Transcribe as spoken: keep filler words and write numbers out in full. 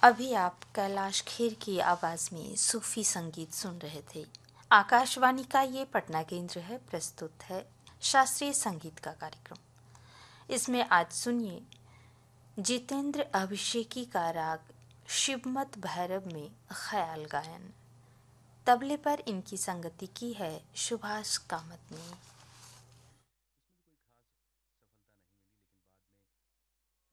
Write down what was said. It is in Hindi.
अभी आप कैलाश खेर की आवाज़ में सूफी संगीत सुन रहे थे। आकाशवाणी का ये पटना केंद्र है। प्रस्तुत है शास्त्रीय संगीत का कार्यक्रम। इसमें आज सुनिए जितेंद्र अभिषेकी का राग शिवमत भैरव में ख्याल गायन। तबले पर इनकी संगति की है सुभाष कामत ने।